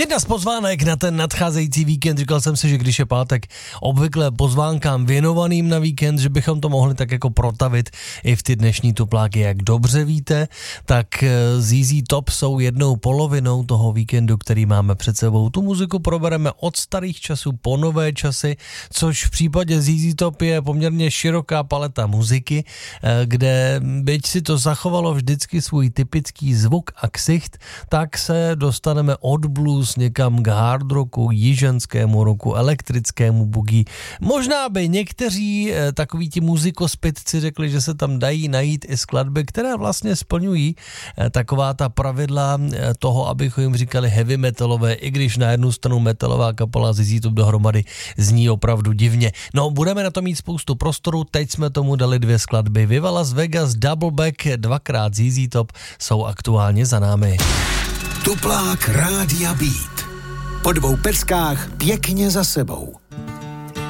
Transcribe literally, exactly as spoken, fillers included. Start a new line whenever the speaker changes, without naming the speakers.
Jedna z pozvánek na ten nadcházející víkend, říkal jsem si, že když je pátek obvykle pozvánkám věnovaným na víkend, že bychom to mohli tak jako protavit i v ty dnešní topláky. Jak dobře víte, tak Z Z Top jsou jednou polovinou toho víkendu, který máme před sebou. Tu muziku probereme od starých časů po nové časy, což v případě Z Z Top je poměrně široká paleta muziky, kde byť si to zachovalo vždycky svůj typický zvuk a ksicht, tak se dostaneme od blues někam k hard rocku, jižanskému rocku, elektrickému boogie. Možná by někteří eh, takoví ti muzikospitci řekli, že se tam dají najít i skladby, které vlastně splňují eh, taková ta pravidla eh, toho, abychom jim říkali heavy metalové, i když na jednu stranu metalová kapela Z Z Top dohromady zní opravdu divně. No, budeme na to mít spoustu prostoru, teď jsme tomu dali dvě skladby. Viva Las Vegas, Double Back, dvakrát Z Z Top jsou aktuálně za námi.
Tuplák Rádia Beat. Po dvou peckách pěkně za sebou.